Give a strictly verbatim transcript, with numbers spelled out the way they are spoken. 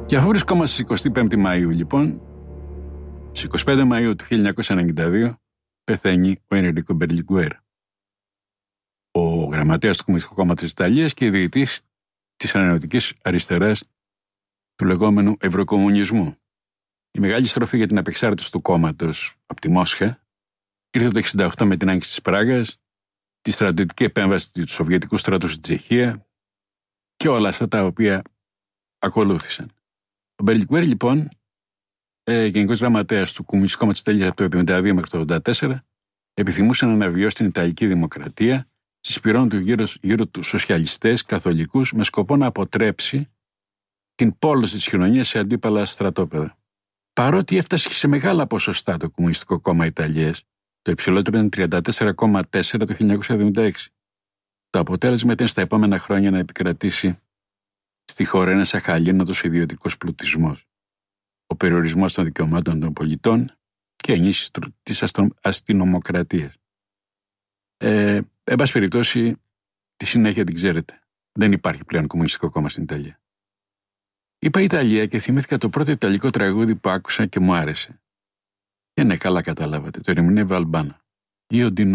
Και αφού βρισκόμαστε στις εικοστή πέμπτη Μαΐου, λοιπόν, στις εικοστή πέμπτη Μαΐου του χίλια εννιακόσια ενενήντα δύο πεθαίνει ο Ενρίκο Μπερλιγκουέρ, ο γραμματέας του Κομμουνιστικού Κόμματος της Ιταλίας και ιδρυτής της ανανεωτικής αριστεράς του λεγόμενου Ευρωκομμουνισμού. Η μεγάλη στροφή για την απεξάρτηση του κόμματος από τη Μόσχα ήρθε το εξήντα οκτώ με την άνοιξη της Πράγας, τη στρατιωτική επέμβαση του Σοβιετικού στρατού στην Τσεχία και όλα αυτά τα οποία ακολούθησαν. Ο Μπερλιγκουέρ, λοιπόν, ε, γενικός γραμματέας του Κομμουνιστικού Κόμματος της Ιταλίας από το εβδομήντα δύο μέχρι το ογδόντα τέσσερα, επιθυμούσε να αναβιώσει την Ιταλική Δημοκρατία, συσπηρώνουν του γύρω, γύρω του σοσιαλιστές, καθολικούς, με σκοπό να αποτρέψει την πόλωση της κοινωνίας σε αντίπαλα στρατόπεδα. Παρότι έφτασε σε μεγάλα ποσοστά το Κομμουνιστικό Κόμμα Ιταλίας, το υψηλότερο ήταν τριάντα τέσσερα κόμμα τέσσερα το χίλια εννιακόσια εβδομήντα έξι. Το αποτέλεσμα ήταν στα επόμενα χρόνια να επικρατήσει στη χώρα ένας αχαλήνοτος ιδιωτικός πλουτισμός, ο περιορισμός των δικαιωμάτων των πολιτών και ενίσχυση της αστυνομοκρατίας. Ε, εν πάση περιπτώσει, τη συνέχεια την ξέρετε. Δεν υπάρχει πλέον Κομμουνιστικό Κόμμα στην Ιταλία. Είπα Ιταλία και θυμήθηκα το πρώτο ιταλικό τραγούδι που άκουσα και μου άρεσε. Και ναι, καλά καταλάβατε, το ερμηνεύει ο Αλμπάνο. Io di